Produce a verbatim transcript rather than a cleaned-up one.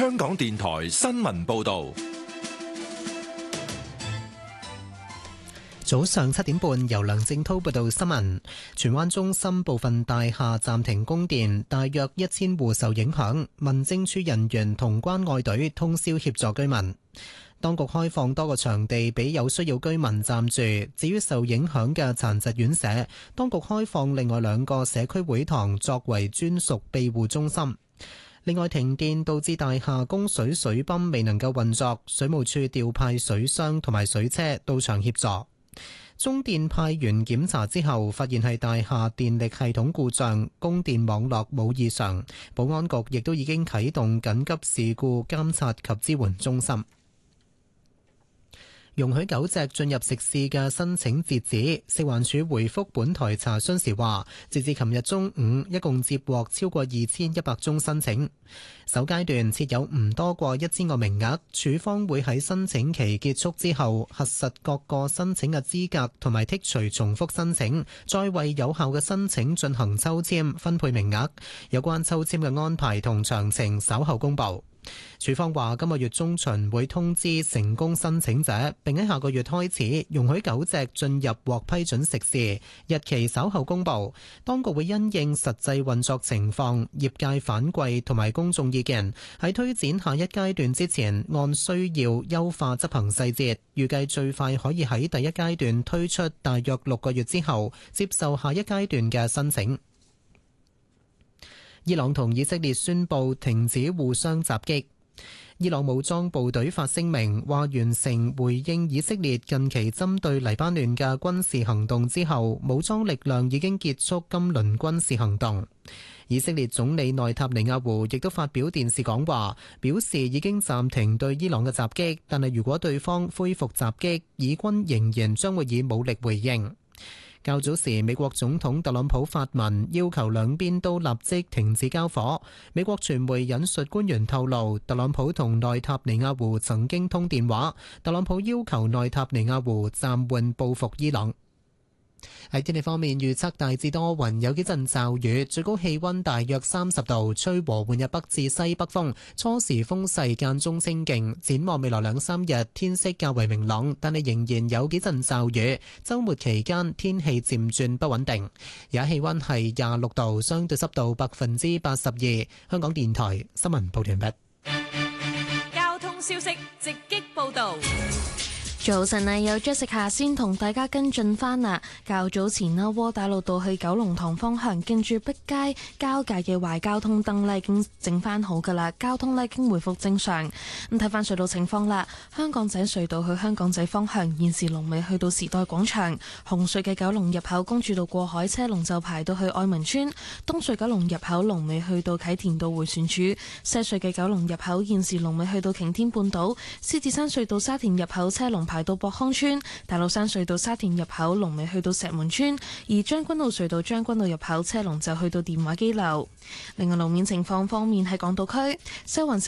香港電台新聞報道。 早上七點半，由梁正濤報道新聞。荃灣中心部分大廈暫停供電，大約一千戶受影響。民政處人員同關愛隊通宵協助居民。當局開放多個場地俾有需要居民暫住。至於受影響嘅殘疾院舍，當局開放另外兩個社區會堂作為專屬庇護中心。另外，停電導致大廈供水水泵未能夠運作，水務處調派水箱同埋水車到場協助。中電派員檢查之後，發現係大廈電力系統故障，供電網絡冇異常。保安局亦都已經啟動緊急事故監察及支援中心。容許狗隻進入食肆嘅申請截止，食環署回覆本台查詢時話，截至琴日中午，一共接獲超過二千一百宗申請。首階段設有唔多過一千個名額，署方會喺申請期結束之後核實各個申請嘅資格同埋剔除重複申請，再為有效嘅申請進行抽籤分配名額。有關抽籤嘅安排同詳情稍後公佈。署方話今個月中旬會通知成功申請者，並喺下個月開始容許狗隻進入獲批准食肆，日期稍後公佈。當局會因應實際運作情況、業界反饋同埋公眾意見，喺推展下一階段之前，按需要優化執行細節，預計最快可以喺第一階段推出，大約六個月之後接受下一階段嘅申請。伊朗同以色列宣布停止互相襲擊。伊朗武裝部隊發聲明話，完成回應以色列近期針對黎巴嫩嘅軍事行動之後，武裝力量已經結束今輪軍事行動。以色列總理內塔尼亞胡亦都發表電視講話，表示已經暫停對伊朗嘅襲擊，但係如果對方恢復襲擊，以軍仍然將會以武力回應。較早時，美國總統特朗普發文要求兩邊都立即停止交火。美國傳媒引述官員透露，特朗普同內塔尼亞胡曾經通電話，特朗普要求內塔尼亞胡暫緩報復伊朗。喺天氣方面，預測大致多雲，有幾陣驟雨，最高氣溫大約三十度，吹和緩日北至西北風，初時風勢間中清勁。展望未來兩三日，天色較為明朗，但係仍然有幾陣驟雨。週末期間天氣漸轉不穩定。而家氣溫係廿六度，相對濕度百分之八十二。香港電台新聞報道完畢。 交通消息直擊報道。 早晨啊，有 Jessica 先同大家跟進翻啊。較早前啦，窩打老道去九龍塘方向，近住碧街交界嘅壞交通燈咧，已經整翻好噶啦，交通咧已經回復正常。咁睇翻隧道情況啦，香港仔隧道去香港仔方向，現時龍尾去到時代廣場；紅隧嘅九龍入口公主道過海車龍就排到去愛民村；東隧九龍入口龍尾去到啟田道迴旋處；西隧嘅九龍入口現時龍尾去到擎天半島；獅子山隧道沙田入口車龍排到博康村，大老山隧道沙田入口龍尾去到石門村，而將軍澳隧道將軍澳入口車龍就去到電話機樓。另外路面情況方面，喺港島區西環